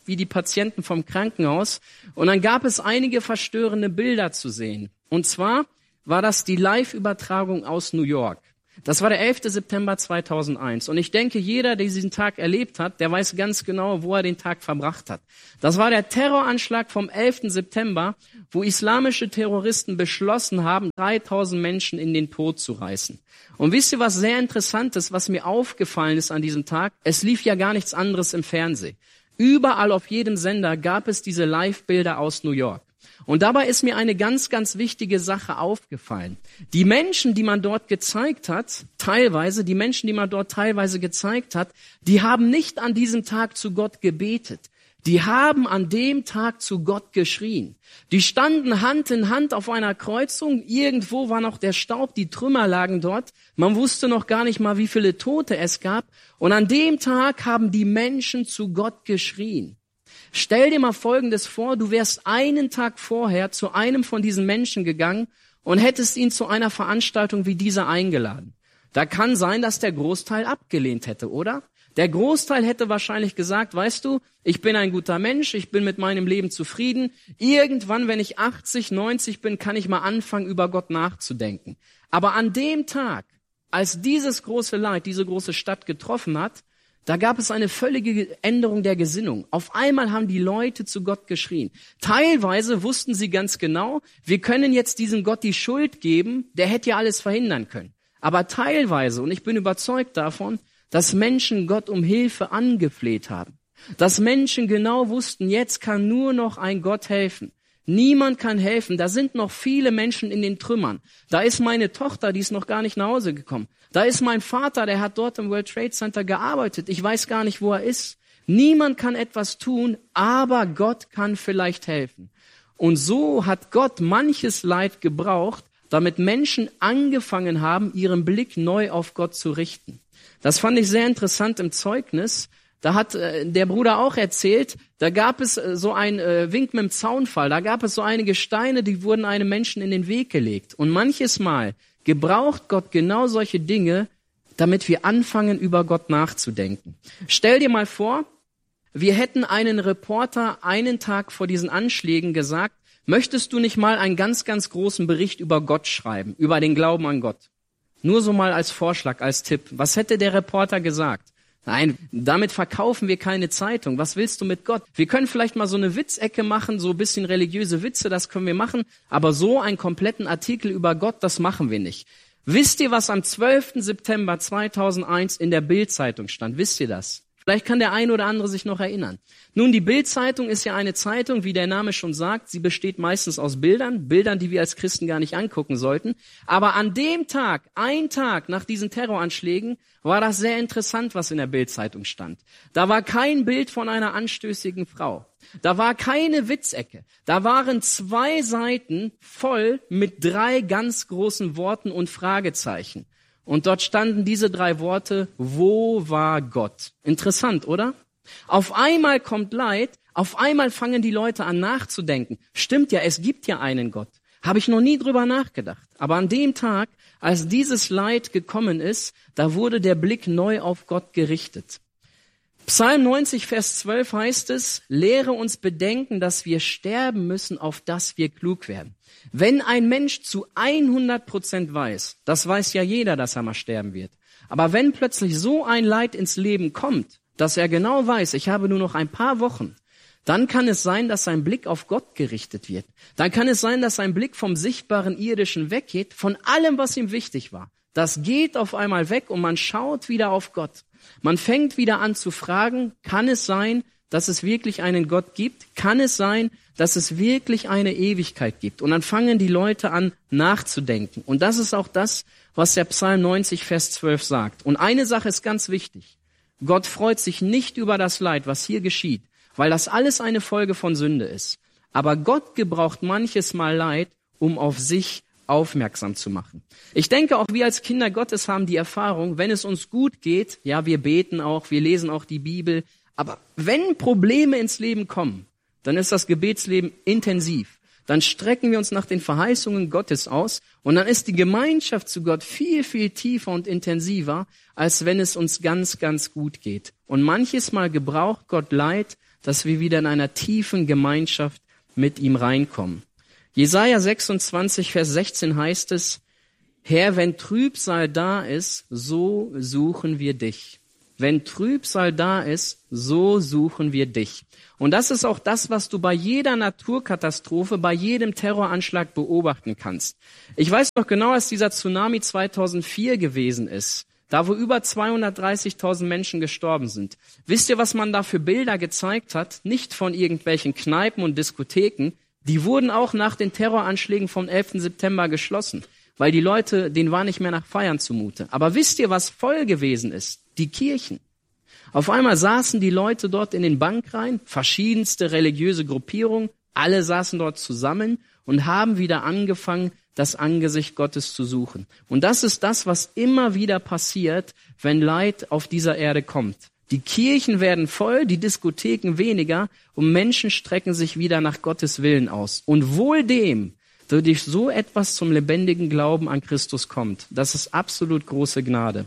wie die Patienten vom Krankenhaus. Und dann gab es einige verstörende Bilder zu sehen. Und zwar war das die Live-Übertragung aus New York. Das war der elfter September zweitausendeins. Und ich denke, jeder, der diesen Tag erlebt hat, der weiß ganz genau, wo er den Tag verbracht hat. Das war der Terroranschlag vom elften September, wo islamische Terroristen beschlossen haben, dreitausend Menschen in den Tod zu reißen. Und wisst ihr, was sehr interessant ist, was mir aufgefallen ist an diesem Tag? Es lief ja gar nichts anderes im Fernsehen. Überall auf jedem Sender gab es diese Live-Bilder aus New York. Und dabei ist mir eine ganz, ganz wichtige Sache aufgefallen. Die Menschen, die man dort gezeigt hat, teilweise, die Menschen, die man dort teilweise gezeigt hat, die haben nicht an diesem Tag zu Gott gebetet. Die haben an dem Tag zu Gott geschrien. Die standen Hand in Hand auf einer Kreuzung. Irgendwo war noch der Staub, die Trümmer lagen dort. Man wusste noch gar nicht mal, wie viele Tote es gab. Und an dem Tag haben die Menschen zu Gott geschrien. Stell dir mal Folgendes vor, du wärst einen Tag vorher zu einem von diesen Menschen gegangen und hättest ihn zu einer Veranstaltung wie dieser eingeladen. Da kann sein, dass der Großteil abgelehnt hätte, oder? Der Großteil hätte wahrscheinlich gesagt, weißt du, ich bin ein guter Mensch, ich bin mit meinem Leben zufrieden. Irgendwann, wenn ich achtzig, neunzig bin, kann ich mal anfangen, über Gott nachzudenken. Aber an dem Tag, als dieses große Leid, diese große Stadt getroffen hat, da gab es eine völlige Änderung der Gesinnung. Auf einmal haben die Leute zu Gott geschrien. Teilweise wussten sie ganz genau, wir können jetzt diesem Gott die Schuld geben, der hätte ja alles verhindern können. Aber teilweise, und ich bin überzeugt davon, dass Menschen Gott um Hilfe angefleht haben. Dass Menschen genau wussten, jetzt kann nur noch ein Gott helfen. Niemand kann helfen. Da sind noch viele Menschen in den Trümmern. Da ist meine Tochter, die ist noch gar nicht nach Hause gekommen. Da ist mein Vater, der hat dort im World Trade Center gearbeitet. Ich weiß gar nicht, wo er ist. Niemand kann etwas tun, aber Gott kann vielleicht helfen. Und so hat Gott manches Leid gebraucht, damit Menschen angefangen haben, ihren Blick neu auf Gott zu richten. Das fand ich sehr interessant im Zeugnis. Da hat äh, der Bruder auch erzählt, da gab es äh, so ein äh, Wink mit dem Zaunfall, da gab es so einige Steine, die wurden einem Menschen in den Weg gelegt. Und manches Mal gebraucht Gott genau solche Dinge, damit wir anfangen, über Gott nachzudenken. Stell dir mal vor, wir hätten einen Reporter einen Tag vor diesen Anschlägen gesagt, möchtest du nicht mal einen ganz, ganz großen Bericht über Gott schreiben, über den Glauben an Gott? Nur so mal als Vorschlag, als Tipp. Was hätte der Reporter gesagt? Nein, damit verkaufen wir keine Zeitung. Was willst du mit Gott? Wir können vielleicht mal so eine Witzecke machen, so ein bisschen religiöse Witze, das können wir machen. Aber so einen kompletten Artikel über Gott, das machen wir nicht. Wisst ihr, was am zwölften September zweitausendeins in der Bild-Zeitung stand? Wisst ihr das? Vielleicht kann der eine oder andere sich noch erinnern. Nun, die Bild-Zeitung ist ja eine Zeitung, wie der Name schon sagt. Sie besteht meistens aus Bildern, Bildern, die wir als Christen gar nicht angucken sollten. Aber an dem Tag, ein Tag nach diesen Terroranschlägen, war das sehr interessant, was in der Bild-Zeitung stand. Da war kein Bild von einer anstößigen Frau. Da war keine Witzecke. Da waren zwei Seiten voll mit drei ganz großen Worten und Fragezeichen. Und dort standen diese drei Worte, wo war Gott? Interessant, oder? Auf einmal kommt Leid, auf einmal fangen die Leute an nachzudenken. Stimmt ja, es gibt ja einen Gott. Habe ich noch nie drüber nachgedacht. Aber an dem Tag, als dieses Leid gekommen ist, da wurde der Blick neu auf Gott gerichtet. Psalm neunzig, Vers zwölf heißt es, lehre uns bedenken, dass wir sterben müssen, auf dass wir klug werden. Wenn ein Mensch zu hundert Prozent weiß, das weiß ja jeder, dass er mal sterben wird. Aber wenn plötzlich so ein Leid ins Leben kommt, dass er genau weiß, ich habe nur noch ein paar Wochen, dann kann es sein, dass sein Blick auf Gott gerichtet wird. Dann kann es sein, dass sein Blick vom sichtbaren Irdischen weggeht, von allem, was ihm wichtig war. Das geht auf einmal weg und man schaut wieder auf Gott. Man fängt wieder an zu fragen, kann es sein, dass es wirklich einen Gott gibt? Kann es sein, dass es wirklich eine Ewigkeit gibt? Und dann fangen die Leute an nachzudenken. Und das ist auch das, was der Psalm neunzig, Vers zwölf sagt. Und eine Sache ist ganz wichtig. Gott freut sich nicht über das Leid, was hier geschieht, weil das alles eine Folge von Sünde ist. Aber Gott gebraucht manches Mal Leid, um auf sich aufmerksam zu machen. Ich denke, auch wir als Kinder Gottes haben die Erfahrung, wenn es uns gut geht, ja, wir beten auch, wir lesen auch die Bibel, aber wenn Probleme ins Leben kommen, dann ist das Gebetsleben intensiv. Dann strecken wir uns nach den Verheißungen Gottes aus und dann ist die Gemeinschaft zu Gott viel, viel tiefer und intensiver, als wenn es uns ganz, ganz gut geht. Und manches Mal gebraucht Gott Leid, dass wir wieder in einer tiefen Gemeinschaft mit ihm reinkommen. Jesaja sechsundzwanzig, Vers sechzehn heißt es, Herr, wenn Trübsal da ist, so suchen wir dich. Wenn Trübsal da ist, so suchen wir dich. Und das ist auch das, was du bei jeder Naturkatastrophe, bei jedem Terroranschlag beobachten kannst. Ich weiß noch genau, als dieser Tsunami zweitausendvier gewesen ist, da wo über zweihundertdreißigtausend Menschen gestorben sind. Wisst ihr, was man da für Bilder gezeigt hat? Nicht von irgendwelchen Kneipen und Diskotheken. Die wurden auch nach den Terroranschlägen vom elften September geschlossen, weil die Leute, denen war nicht mehr nach Feiern zumute. Aber wisst ihr, was voll gewesen ist? Die Kirchen. Auf einmal saßen die Leute dort in den Bankreihen, verschiedenste religiöse Gruppierungen, alle saßen dort zusammen und haben wieder angefangen, das Angesicht Gottes zu suchen. Und das ist das, was immer wieder passiert, wenn Leid auf dieser Erde kommt. Die Kirchen werden voll, die Diskotheken weniger und Menschen strecken sich wieder nach Gottes Willen aus. Und wohl dem, der durch so etwas zum lebendigen Glauben an Christus kommt. Das ist absolut große Gnade.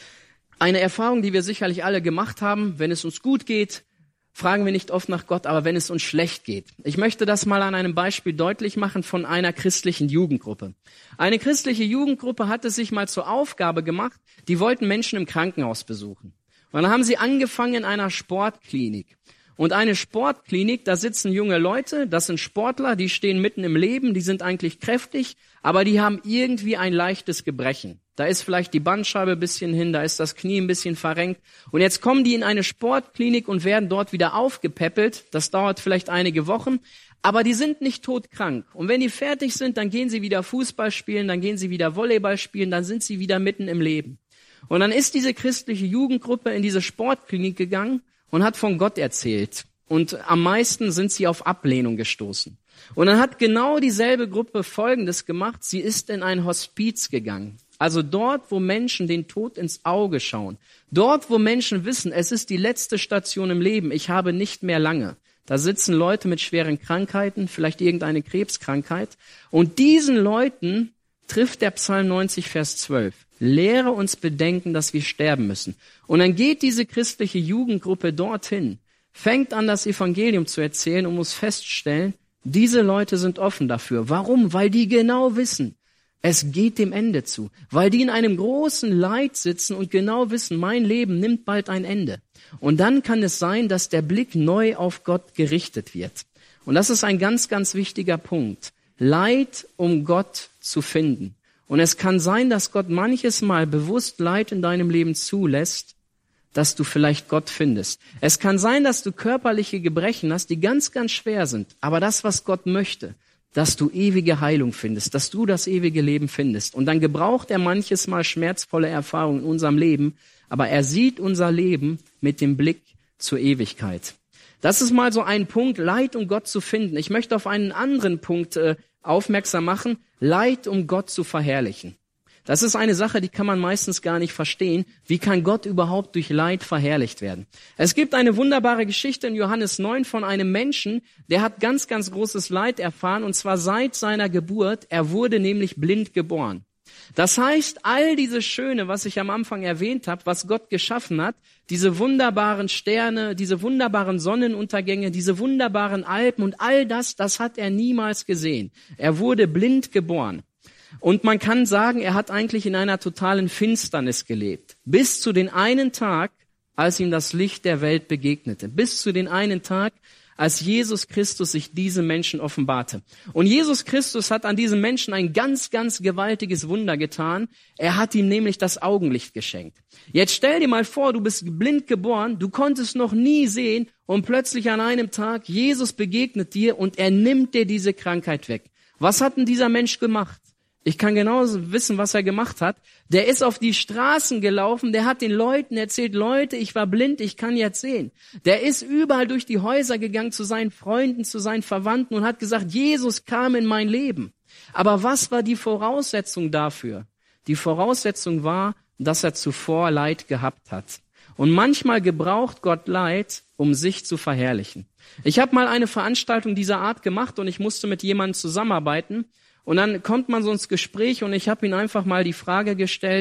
Eine Erfahrung, die wir sicherlich alle gemacht haben, wenn es uns gut geht, fragen wir nicht oft nach Gott, aber wenn es uns schlecht geht. Ich möchte das mal an einem Beispiel deutlich machen von einer christlichen Jugendgruppe. Eine christliche Jugendgruppe hat es sich mal zur Aufgabe gemacht, die wollten Menschen im Krankenhaus besuchen. Und dann haben sie angefangen in einer Sportklinik. Und eine Sportklinik, da sitzen junge Leute, das sind Sportler, die stehen mitten im Leben, die sind eigentlich kräftig, aber die haben irgendwie ein leichtes Gebrechen. Da ist vielleicht die Bandscheibe ein bisschen hin, da ist das Knie ein bisschen verrenkt. Und jetzt kommen die in eine Sportklinik und werden dort wieder aufgepäppelt. Das dauert vielleicht einige Wochen, aber die sind nicht todkrank. Und wenn die fertig sind, dann gehen sie wieder Fußball spielen, dann gehen sie wieder Volleyball spielen, dann sind sie wieder mitten im Leben. Und dann ist diese christliche Jugendgruppe in diese Sportklinik gegangen und hat von Gott erzählt. Und am meisten sind sie auf Ablehnung gestoßen. Und dann hat genau dieselbe Gruppe Folgendes gemacht. Sie ist in ein Hospiz gegangen. Also dort, wo Menschen den Tod ins Auge schauen. Dort, wo Menschen wissen, es ist die letzte Station im Leben. Ich habe nicht mehr lange. Da sitzen Leute mit schweren Krankheiten, vielleicht irgendeine Krebskrankheit. Und diesen Leuten trifft der Psalm neunzig, Vers zwölf. Lehre uns bedenken, dass wir sterben müssen. Und dann geht diese christliche Jugendgruppe dorthin, fängt an, das Evangelium zu erzählen und muss feststellen, diese Leute sind offen dafür. Warum? Weil die genau wissen, es geht dem Ende zu. Weil die in einem großen Leid sitzen und genau wissen, mein Leben nimmt bald ein Ende. Und dann kann es sein, dass der Blick neu auf Gott gerichtet wird. Und das ist ein ganz, ganz wichtiger Punkt. Leid, um Gott zu finden. Und es kann sein, dass Gott manches Mal bewusst Leid in deinem Leben zulässt, dass du vielleicht Gott findest. Es kann sein, dass du körperliche Gebrechen hast, die ganz, ganz schwer sind. Aber das, was Gott möchte, dass du ewige Heilung findest, dass du das ewige Leben findest. Und dann gebraucht er manches Mal schmerzvolle Erfahrungen in unserem Leben, aber er sieht unser Leben mit dem Blick zur Ewigkeit. Das ist mal so ein Punkt, Leid, um Gott zu finden. Ich möchte auf einen anderen Punkt äh, aufmerksam machen, Leid, um Gott zu verherrlichen. Das ist eine Sache, die kann man meistens gar nicht verstehen. Wie kann Gott überhaupt durch Leid verherrlicht werden? Es gibt eine wunderbare Geschichte in Johannes neun von einem Menschen, der hat ganz, ganz großes Leid erfahren, und zwar seit seiner Geburt. Er wurde nämlich blind geboren. Das heißt, all diese Schöne, was ich am Anfang erwähnt habe, was Gott geschaffen hat, diese wunderbaren Sterne, diese wunderbaren Sonnenuntergänge, diese wunderbaren Alpen und all das, das hat er niemals gesehen. Er wurde blind geboren. Und man kann sagen, er hat eigentlich in einer totalen Finsternis gelebt. Bis zu den einen Tag, als ihm das Licht der Welt begegnete. Bis zu den einen Tag, als Jesus Christus sich diesem Menschen offenbarte. Und Jesus Christus hat an diesem Menschen ein ganz, ganz gewaltiges Wunder getan. Er hat ihm nämlich das Augenlicht geschenkt. Jetzt stell dir mal vor, du bist blind geboren, du konntest noch nie sehen und plötzlich an einem Tag, Jesus begegnet dir und er nimmt dir diese Krankheit weg. Was hat denn dieser Mensch gemacht? Ich kann genauso wissen, was er gemacht hat. Der ist auf die Straßen gelaufen, der hat den Leuten erzählt, Leute, ich war blind, ich kann jetzt sehen. Der ist überall durch die Häuser gegangen, zu seinen Freunden, zu seinen Verwandten und hat gesagt, Jesus kam in mein Leben. Aber was war die Voraussetzung dafür? Die Voraussetzung war, dass er zuvor Leid gehabt hat. Und manchmal gebraucht Gott Leid, um sich zu verherrlichen. Ich habe mal eine Veranstaltung dieser Art gemacht und ich musste mit jemandem zusammenarbeiten. Und dann kommt man so ins Gespräch und ich habe ihm einfach mal die Frage gestellt,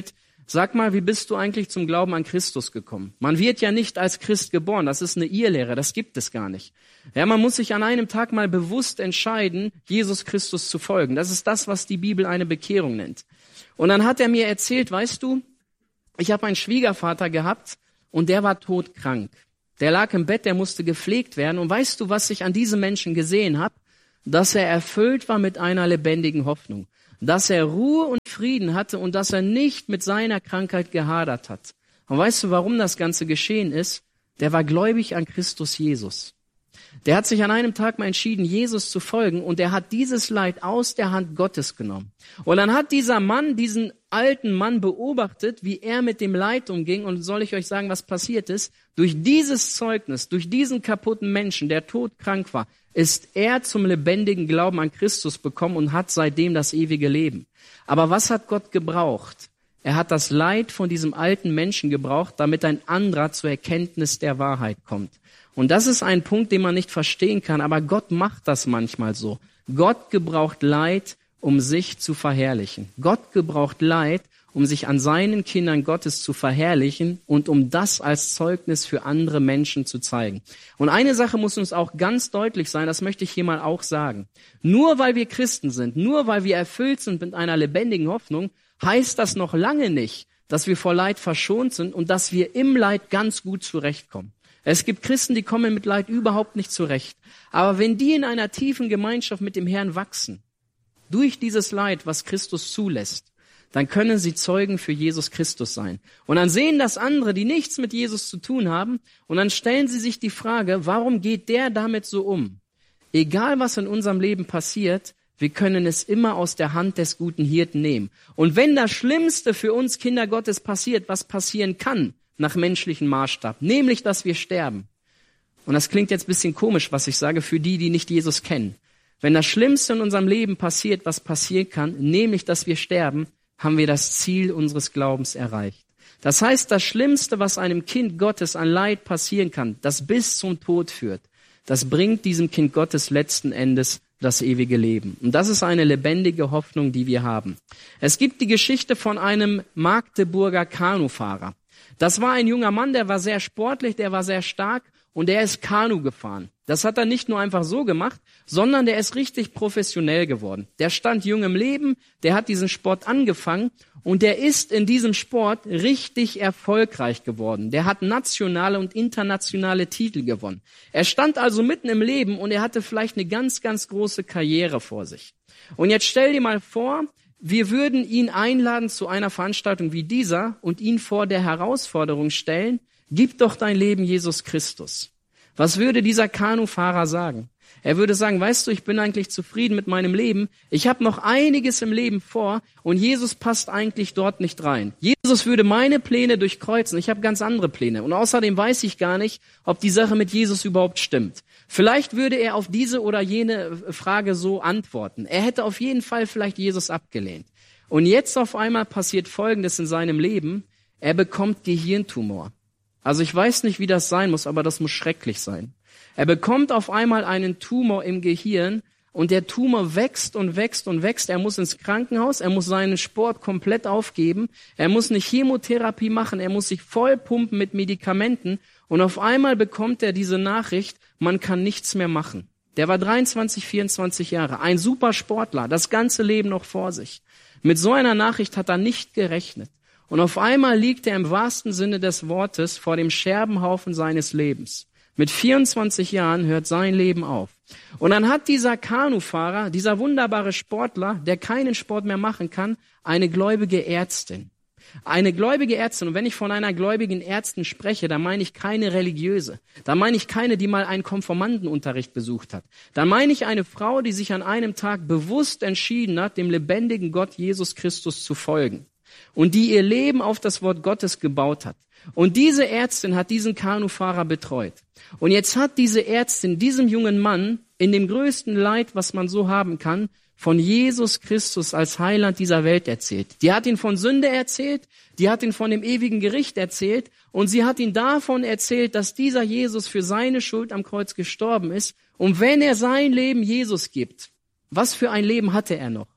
Sag mal, wie bist du eigentlich zum Glauben an Christus gekommen? Man wird ja nicht als Christ geboren, das ist eine Irrlehre, das gibt es gar nicht. Ja, man muss sich an einem Tag mal bewusst entscheiden, Jesus Christus zu folgen. Das ist das, was die Bibel eine Bekehrung nennt. Und dann hat er mir erzählt, weißt du, ich habe einen Schwiegervater gehabt und der war todkrank. Der lag im Bett, der musste gepflegt werden. Und weißt du, was ich an diesem Menschen gesehen habe? Dass er erfüllt war mit einer lebendigen Hoffnung. Dass er Ruhe und Frieden hatte und dass er nicht mit seiner Krankheit gehadert hat. Und weißt du, warum das Ganze geschehen ist? Der war gläubig an Christus Jesus. Der hat sich an einem Tag mal entschieden, Jesus zu folgen, und er hat dieses Leid aus der Hand Gottes genommen. Und dann hat dieser Mann, diesen alten Mann beobachtet, wie er mit dem Leid umging, und soll ich euch sagen, was passiert ist? Durch dieses Zeugnis, durch diesen kaputten Menschen, der todkrank war, ist er zum lebendigen Glauben an Christus gekommen und hat seitdem das ewige Leben. Aber was hat Gott gebraucht? Er hat das Leid von diesem alten Menschen gebraucht, damit ein anderer zur Erkenntnis der Wahrheit kommt. Und das ist ein Punkt, den man nicht verstehen kann, aber Gott macht das manchmal so. Gott gebraucht Leid, um sich zu verherrlichen. Gott gebraucht Leid, um sich an seinen Kindern Gottes zu verherrlichen und um das als Zeugnis für andere Menschen zu zeigen. Und eine Sache muss uns auch ganz deutlich sein, das möchte ich hier mal auch sagen. Nur weil wir Christen sind, nur weil wir erfüllt sind mit einer lebendigen Hoffnung, heißt das noch lange nicht, dass wir vor Leid verschont sind und dass wir im Leid ganz gut zurechtkommen. Es gibt Christen, die kommen mit Leid überhaupt nicht zurecht. Aber wenn die in einer tiefen Gemeinschaft mit dem Herrn wachsen, durch dieses Leid, was Christus zulässt, dann können sie Zeugen für Jesus Christus sein. Und dann sehen das andere, die nichts mit Jesus zu tun haben, und dann stellen sie sich die Frage, warum geht der damit so um? Egal, was in unserem Leben passiert, wir können es immer aus der Hand des guten Hirten nehmen. Und wenn das Schlimmste für uns Kinder Gottes passiert, was passieren kann, nach menschlichem Maßstab, nämlich, dass wir sterben. Und das klingt jetzt ein bisschen komisch, was ich sage, für die, die nicht Jesus kennen. Wenn das Schlimmste in unserem Leben passiert, was passieren kann, nämlich, dass wir sterben, haben wir das Ziel unseres Glaubens erreicht. Das heißt, das Schlimmste, was einem Kind Gottes an Leid passieren kann, das bis zum Tod führt, das bringt diesem Kind Gottes letzten Endes das ewige Leben. Und das ist eine lebendige Hoffnung, die wir haben. Es gibt die Geschichte von einem Magdeburger Kanufahrer. Das war ein junger Mann, der war sehr sportlich, der war sehr stark und der ist Kanu gefahren. Das hat er nicht nur einfach so gemacht, sondern der ist richtig professionell geworden. Der stand jung im Leben, der hat diesen Sport angefangen und der ist in diesem Sport richtig erfolgreich geworden. Der hat nationale und internationale Titel gewonnen. Er stand also mitten im Leben und er hatte vielleicht eine ganz, ganz große Karriere vor sich. Und jetzt stell dir mal vor, wir würden ihn einladen zu einer Veranstaltung wie dieser und ihn vor der Herausforderung stellen, gib doch dein Leben Jesus Christus. Was würde dieser Kanufahrer sagen? Er würde sagen, weißt du, ich bin eigentlich zufrieden mit meinem Leben. Ich habe noch einiges im Leben vor und Jesus passt eigentlich dort nicht rein. Jesus würde meine Pläne durchkreuzen. Ich habe ganz andere Pläne. Und außerdem weiß ich gar nicht, ob die Sache mit Jesus überhaupt stimmt. Vielleicht würde er auf diese oder jene Frage so antworten. Er hätte auf jeden Fall vielleicht Jesus abgelehnt. Und jetzt auf einmal passiert Folgendes in seinem Leben. Er bekommt Gehirntumor. Also ich weiß nicht, wie das sein muss, aber das muss schrecklich sein. Er bekommt auf einmal einen Tumor im Gehirn und der Tumor wächst und wächst und wächst. Er muss ins Krankenhaus, er muss seinen Sport komplett aufgeben, er muss eine Chemotherapie machen, er muss sich vollpumpen mit Medikamenten und auf einmal bekommt er diese Nachricht, man kann nichts mehr machen. Der war dreiundzwanzig, vierundzwanzig Jahre, ein super Sportler, das ganze Leben noch vor sich. Mit so einer Nachricht hat er nicht gerechnet. Und auf einmal liegt er im wahrsten Sinne des Wortes vor dem Scherbenhaufen seines Lebens. Mit vierundzwanzig Jahren hört sein Leben auf. Und dann hat dieser Kanufahrer, dieser wunderbare Sportler, der keinen Sport mehr machen kann, eine gläubige Ärztin. Eine gläubige Ärztin, und wenn ich von einer gläubigen Ärztin spreche, dann meine ich keine religiöse. Da meine ich keine, die mal einen Konformantenunterricht besucht hat. Da meine ich eine Frau, die sich an einem Tag bewusst entschieden hat, dem lebendigen Gott Jesus Christus zu folgen. Und die ihr Leben auf das Wort Gottes gebaut hat. Und diese Ärztin hat diesen Kanufahrer betreut. Und jetzt hat diese Ärztin diesem jungen Mann in dem größten Leid, was man so haben kann, von Jesus Christus als Heiland dieser Welt erzählt. Die hat ihn von Sünde erzählt, die hat ihn von dem ewigen Gericht erzählt und sie hat ihn davon erzählt, dass dieser Jesus für seine Schuld am Kreuz gestorben ist. Und wenn er sein Leben Jesus gibt, was für ein Leben hatte er noch?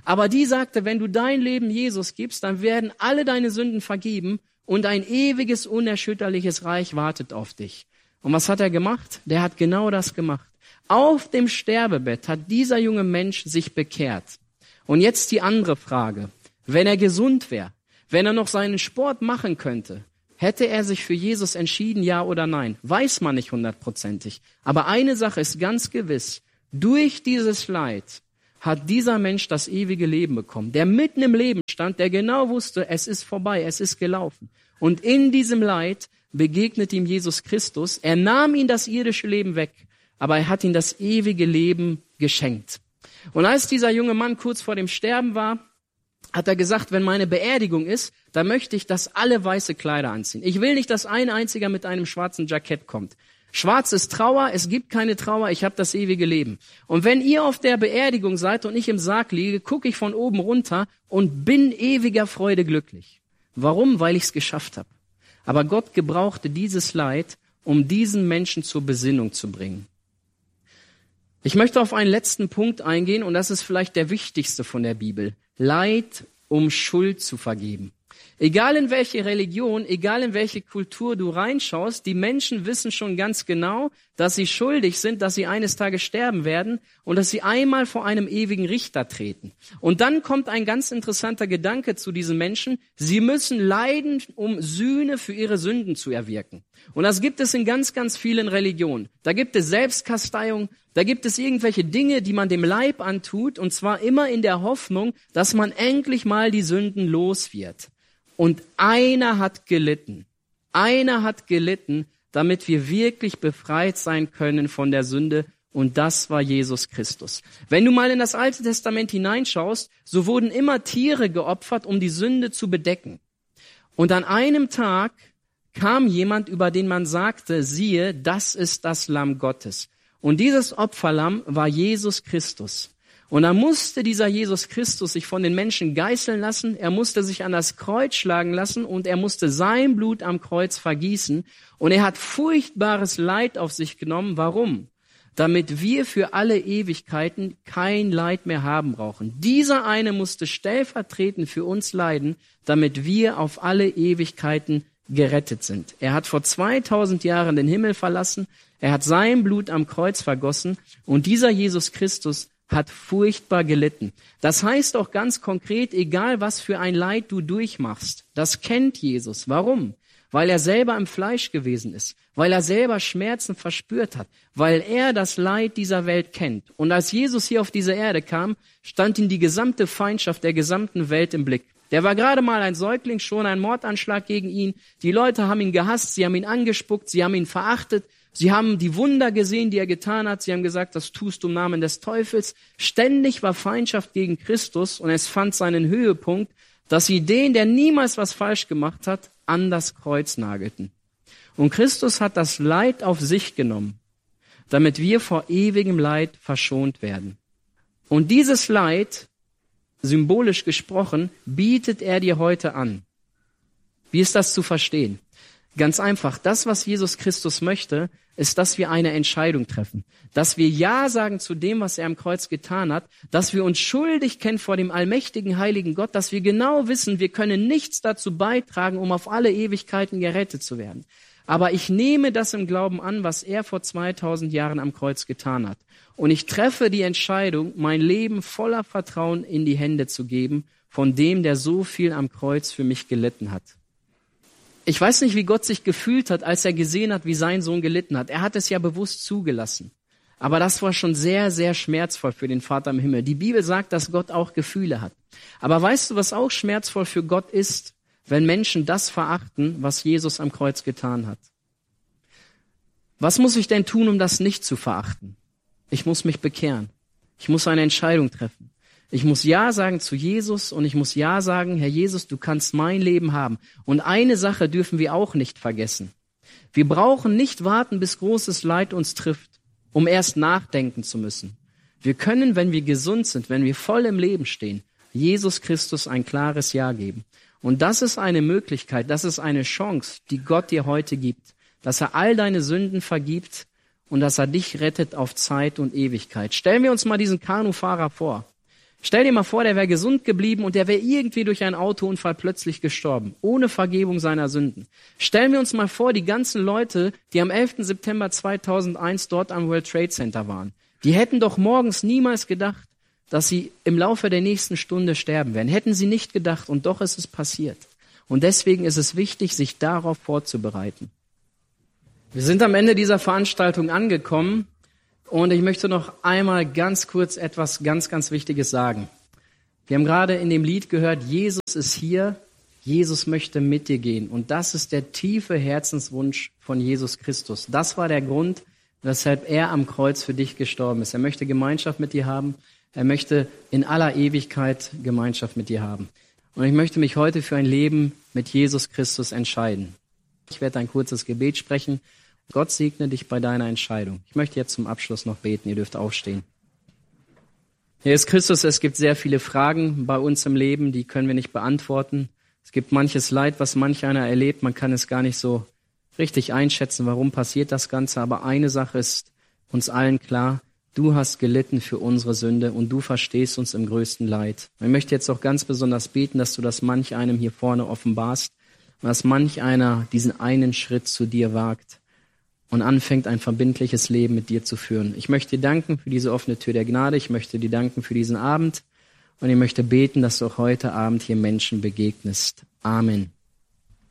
Aber die sagte, wenn du dein Leben Jesus gibst, dann werden alle deine Sünden vergeben und ein ewiges, unerschütterliches Reich wartet auf dich. Und was hat er gemacht? Der hat genau das gemacht. Auf dem Sterbebett hat dieser junge Mensch sich bekehrt. Und jetzt die andere Frage. Wenn er gesund wäre, wenn er noch seinen Sport machen könnte, hätte er sich für Jesus entschieden, ja oder nein? Weiß man nicht hundertprozentig. Aber eine Sache ist ganz gewiss. Durch dieses Leid hat dieser Mensch das ewige Leben bekommen, der mitten im Leben stand, der genau wusste, es ist vorbei, es ist gelaufen. Und in diesem Leid begegnet ihm Jesus Christus. Er nahm ihm das irdische Leben weg, aber er hat ihm das ewige Leben geschenkt. Und als dieser junge Mann kurz vor dem Sterben war, hat er gesagt, wenn meine Beerdigung ist, dann möchte ich, dass alle weiße Kleider anziehen. Ich will nicht, dass ein einziger mit einem schwarzen Jackett kommt. Schwarz ist Trauer, es gibt keine Trauer, ich habe das ewige Leben. Und wenn ihr auf der Beerdigung seid und ich im Sarg liege, gucke ich von oben runter und bin ewiger Freude glücklich. Warum? Weil ich es geschafft habe. Aber Gott gebrauchte dieses Leid, um diesen Menschen zur Besinnung zu bringen. Ich möchte auf einen letzten Punkt eingehen, und das ist vielleicht der wichtigste von der Bibel. Leid, um Schuld zu vergeben. Egal in welche Religion, egal in welche Kultur du reinschaust, die Menschen wissen schon ganz genau, dass sie schuldig sind, dass sie eines Tages sterben werden und dass sie einmal vor einem ewigen Richter treten. Und dann kommt ein ganz interessanter Gedanke zu diesen Menschen. Sie müssen leiden, um Sühne für ihre Sünden zu erwirken. Und das gibt es in ganz, ganz vielen Religionen. Da gibt es Selbstkasteiung, da gibt es irgendwelche Dinge, die man dem Leib antut, und zwar immer in der Hoffnung, dass man endlich mal die Sünden los wird. Und einer hat gelitten. Einer hat gelitten, damit wir wirklich befreit sein können von der Sünde. Und das war Jesus Christus. Wenn du mal in das Alte Testament hineinschaust, so wurden immer Tiere geopfert, um die Sünde zu bedecken. Und an einem Tag kam jemand, über den man sagte, siehe, das ist das Lamm Gottes. Und dieses Opferlamm war Jesus Christus. Und da musste dieser Jesus Christus sich von den Menschen geißeln lassen, er musste sich an das Kreuz schlagen lassen und er musste sein Blut am Kreuz vergießen. Und er hat furchtbares Leid auf sich genommen. Warum? Damit wir für alle Ewigkeiten kein Leid mehr haben brauchen. Dieser eine musste stellvertretend für uns leiden, damit wir auf alle Ewigkeiten gerettet sind. Er hat vor zweitausend Jahren den Himmel verlassen, er hat sein Blut am Kreuz vergossen und dieser Jesus Christus hat furchtbar gelitten. Das heißt auch ganz konkret, egal was für ein Leid du durchmachst, das kennt Jesus. Warum? Weil er selber im Fleisch gewesen ist, weil er selber Schmerzen verspürt hat, weil er das Leid dieser Welt kennt. Und als Jesus hier auf diese Erde kam, stand ihm die gesamte Feindschaft der gesamten Welt im Blick. Der war gerade mal ein Säugling, schon ein Mordanschlag gegen ihn. Die Leute haben ihn gehasst, sie haben ihn angespuckt, sie haben ihn verachtet. Sie haben die Wunder gesehen, die er getan hat. Sie haben gesagt, das tust du im Namen des Teufels. Ständig war Feindschaft gegen Christus und es fand seinen Höhepunkt, dass sie den, der niemals was falsch gemacht hat, an das Kreuz nagelten. Und Christus hat das Leid auf sich genommen, damit wir vor ewigem Leid verschont werden. Und dieses Leid, symbolisch gesprochen, bietet er dir heute an. Wie ist das zu verstehen? Ganz einfach, das, was Jesus Christus möchte, ist, dass wir eine Entscheidung treffen. Dass wir Ja sagen zu dem, was er am Kreuz getan hat. Dass wir uns schuldig kennen vor dem allmächtigen, heiligen Gott. Dass wir genau wissen, wir können nichts dazu beitragen, um auf alle Ewigkeiten gerettet zu werden. Aber ich nehme das im Glauben an, was er vor zweitausend Jahren am Kreuz getan hat. Und ich treffe die Entscheidung, mein Leben voller Vertrauen in die Hände zu geben, von dem, der so viel am Kreuz für mich gelitten hat. Ich weiß nicht, wie Gott sich gefühlt hat, als er gesehen hat, wie sein Sohn gelitten hat. Er hat es ja bewusst zugelassen. Aber das war schon sehr, sehr schmerzvoll für den Vater im Himmel. Die Bibel sagt, dass Gott auch Gefühle hat. Aber weißt du, was auch schmerzvoll für Gott ist? Wenn Menschen das verachten, was Jesus am Kreuz getan hat. Was muss ich denn tun, um das nicht zu verachten? Ich muss mich bekehren. Ich muss eine Entscheidung treffen. Ich muss Ja sagen zu Jesus und ich muss Ja sagen, Herr Jesus, du kannst mein Leben haben. Und eine Sache dürfen wir auch nicht vergessen. Wir brauchen nicht warten, bis großes Leid uns trifft, um erst nachdenken zu müssen. Wir können, wenn wir gesund sind, wenn wir voll im Leben stehen, Jesus Christus ein klares Ja geben. Und das ist eine Möglichkeit, das ist eine Chance, die Gott dir heute gibt, dass er all deine Sünden vergibt und dass er dich rettet auf Zeit und Ewigkeit. Stellen wir uns mal diesen Kanufahrer vor. Stell dir mal vor, der wäre gesund geblieben und der wäre irgendwie durch einen Autounfall plötzlich gestorben, ohne Vergebung seiner Sünden. Stellen wir uns mal vor, die ganzen Leute, die am elften September zweitausendeins dort am World Trade Center waren, die hätten doch morgens niemals gedacht, dass sie im Laufe der nächsten Stunde sterben werden. Hätten sie nicht gedacht, und doch ist es passiert. Und deswegen ist es wichtig, sich darauf vorzubereiten. Wir sind am Ende dieser Veranstaltung angekommen. Und ich möchte noch einmal ganz kurz etwas ganz, ganz Wichtiges sagen. Wir haben gerade in dem Lied gehört, Jesus ist hier, Jesus möchte mit dir gehen. Und das ist der tiefe Herzenswunsch von Jesus Christus. Das war der Grund, weshalb er am Kreuz für dich gestorben ist. Er möchte Gemeinschaft mit dir haben. Er möchte in aller Ewigkeit Gemeinschaft mit dir haben. Und ich möchte mich heute für ein Leben mit Jesus Christus entscheiden. Ich werde ein kurzes Gebet sprechen. Gott segne dich bei deiner Entscheidung. Ich möchte jetzt zum Abschluss noch beten. Ihr dürft aufstehen. Herr Jesus Christus, es gibt sehr viele Fragen bei uns im Leben, die können wir nicht beantworten. Es gibt manches Leid, was manch einer erlebt. Man kann es gar nicht so richtig einschätzen, warum passiert das Ganze. Aber eine Sache ist uns allen klar. Du hast gelitten für unsere Sünde und du verstehst uns im größten Leid. Ich möchte jetzt auch ganz besonders beten, dass du das manch einem hier vorne offenbarst und dass manch einer diesen einen Schritt zu dir wagt und anfängt, ein verbindliches Leben mit dir zu führen. Ich möchte dir danken für diese offene Tür der Gnade. Ich möchte dir danken für diesen Abend. Und ich möchte beten, dass du auch heute Abend hier Menschen begegnest. Amen.